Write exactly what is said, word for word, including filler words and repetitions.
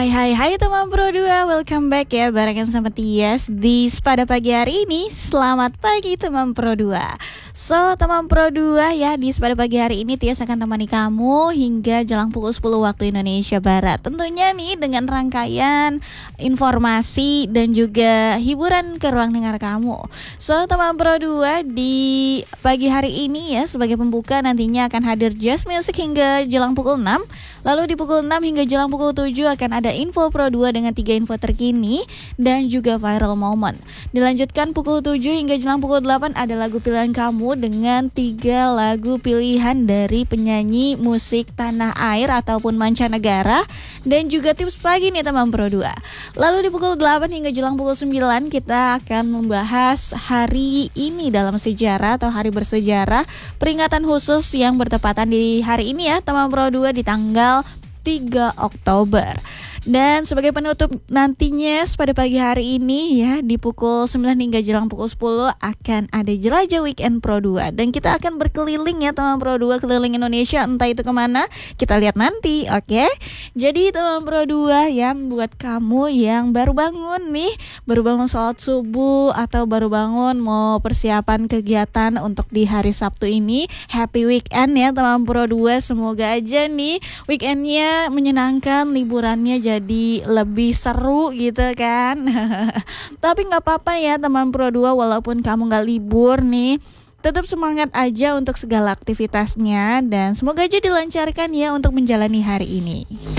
Hai hai hai teman Pro dua, welcome back ya barengan sama Tias di pada pagi hari ini. Selamat pagi teman Pro dua. So teman Pro dua ya, di pada pagi hari ini Tias akan temani kamu hingga jelang pukul sepuluh waktu Indonesia Barat. Tentunya nih dengan rangkaian informasi dan juga hiburan ke ruang dengar kamu. So teman Pro dua, di pagi hari ini ya sebagai pembuka nantinya akan hadir Jazz Music hingga jelang pukul enam. Lalu di pukul enam hingga jelang pukul tujuh akan ada info Pro dua dengan tiga info terkini dan juga viral moment. Dilanjutkan pukul tujuh hingga jelang pukul delapan ada lagu pilihan kamu dengan tiga lagu pilihan dari penyanyi musik tanah air ataupun mancanegara dan juga tips pagi nih teman Pro dua. Lalu di pukul delapan hingga jelang pukul sembilan kita akan membahas hari ini dalam sejarah atau hari bersejarah, peringatan khusus yang bertepatan di hari ini ya teman Pro dua di tanggal tiga Oktober. Dan sebagai penutup nantinya pada pagi hari ini ya di pukul sembilan hingga jelang pukul sepuluh akan ada jelajah weekend Pro dua. Dan kita akan berkeliling ya teman Pro dua, keliling Indonesia, entah itu kemana kita lihat nanti, oke okay? Jadi teman Pro dua ya, buat kamu yang baru bangun nih, baru bangun sholat subuh atau baru bangun mau persiapan kegiatan untuk di hari Sabtu ini, happy weekend ya teman Pro dua. Semoga aja nih weekendnya menyenangkan, liburannya jadi lebih seru gitu kan. Tapi gak apa-apa ya teman Pro dua, walaupun kamu gak libur nih, tetap semangat aja untuk segala aktivitasnya dan semoga aja dilancarkan ya untuk menjalani hari ini.